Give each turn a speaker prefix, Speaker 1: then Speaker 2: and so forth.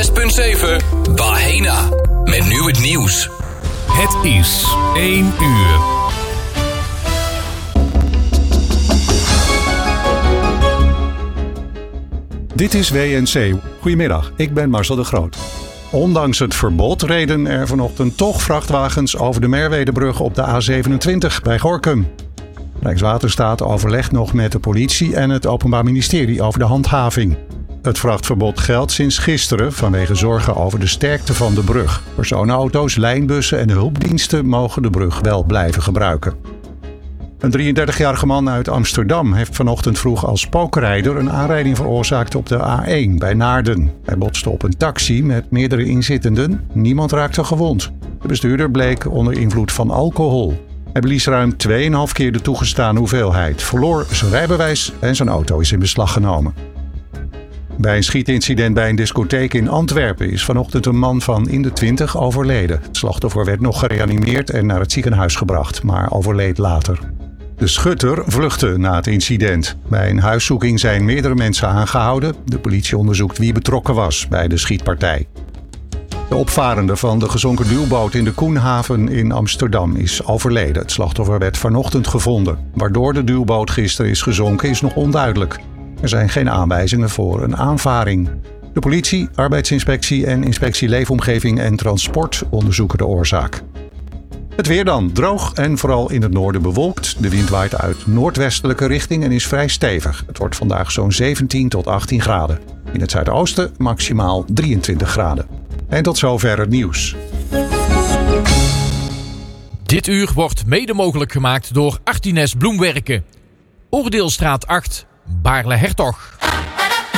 Speaker 1: 106.7 Bahena. Met nu het nieuws.
Speaker 2: Het is 1 uur.
Speaker 3: Dit is WNC. Goedemiddag, ik ben Marcel de Groot. Ondanks het verbod reden er vanochtend toch vrachtwagens over de Merwedebrug op de A27 bij Gorinchem. Rijkswaterstaat overlegt nog met de politie en het Openbaar Ministerie over de handhaving. Het vrachtverbod geldt sinds gisteren vanwege zorgen over de sterkte van de brug. Personenauto's, lijnbussen en hulpdiensten mogen de brug wel blijven gebruiken. Een 33-jarige man uit Amsterdam heeft vanochtend vroeg als spookrijder een aanrijding veroorzaakt op de A1 bij Naarden. Hij botste op een taxi met meerdere inzittenden. Niemand raakte gewond. De bestuurder bleek onder invloed van alcohol. Hij blies ruim 2,5 keer de toegestane hoeveelheid, verloor zijn rijbewijs en zijn auto is in beslag genomen. Bij een schietincident bij een discotheek in Antwerpen is vanochtend een man van in de 20 overleden. Het slachtoffer werd nog gereanimeerd en naar het ziekenhuis gebracht, maar overleed later. De schutter vluchtte na het incident. Bij een huiszoeking zijn meerdere mensen aangehouden. De politie onderzoekt wie betrokken was bij de schietpartij. De opvarende van de gezonken duwboot in de Koenhaven in Amsterdam is overleden. Het slachtoffer werd vanochtend gevonden. Waardoor de duwboot gisteren is gezonken is nog onduidelijk. Er zijn geen aanwijzingen voor een aanvaring. De politie, arbeidsinspectie en inspectie leefomgeving en transport onderzoeken de oorzaak. Het weer dan. Droog en vooral in het noorden bewolkt. De wind waait uit noordwestelijke richting en is vrij stevig. Het wordt vandaag zo'n 17 tot 18 graden. In het zuidoosten maximaal 23 graden. En tot zover het nieuws.
Speaker 2: Dit uur wordt mede mogelijk gemaakt door Artines Bloemwerken. Oordeelstraat 8, Baarle-Hertog.